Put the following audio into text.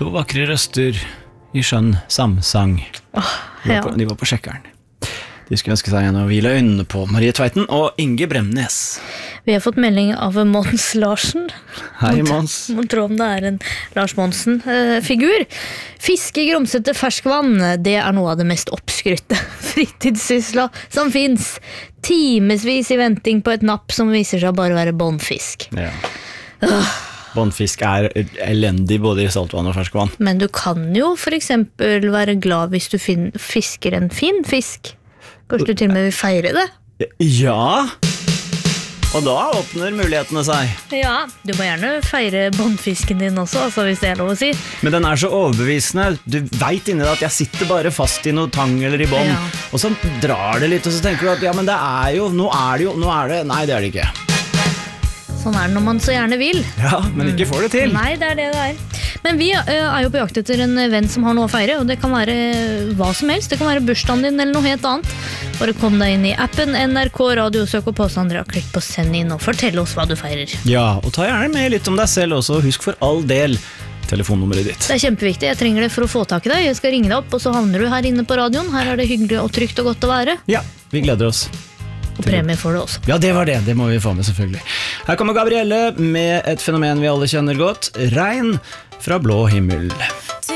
To vakre røster i skjønn samsang. De var på sjekkeren. De skulle ønske seg en å hvile øynene på Marie Tveiten og Inge Bremnes. Vi har fått melding av Mons Larsen. Hei, Mons. Man tror om det en Lars Monsen-figur. Fiske i grumsete ferskvann, det noe av det mest oppskrytte fritidssysla som finnes. Timesvis i venting på et napp som viser seg bare være båndfisk. Ja. Båndfisk elendig både i saltvann og ferskvann. Men du kan jo for eksempel være glad hvis du fisker en fin fisk. Kanskje du til og med vil feire det? Ja, og da åpner mulighetene seg. Ja, du må gjerne feire båndfisken din også, altså, hvis det lov å si. Men den så overbevisende. Du vet inni deg at jeg sitter bare fast i noe tang eller i bånd. Ja. Og så drar det litt, og så tenker du at ja, men det jo, nå er det. Nei, det det ikke. Sånn det når man så gjerne vil. Ja, men ikke får det til. Nei, det det Men vi jo på jakt etter en venn som har noe å feire, og det kan være hva som helst. Det kan være bursdagen din eller noe helt annet. Bare kom deg inn i appen NRK Radio, søk og påstand, klikk på send inn og fortell oss hva du feirer. Ja, og ta gjerne med litt om deg selv også. Husk for all del telefonnummeret ditt. Det kjempeviktig, jeg trenger det for å få tak i deg. Jeg skal ringe deg opp, og så havner du her inne på radioen. Her det hyggelig og trygt og godt å være. Ja, vi gleder oss. Og premie får du også. Ja, det var det. Det må vi få med, selvfølgelig. Her kommer Gabrielle med et fenomen vi alle kjenner godt. Regn fra blå himmel.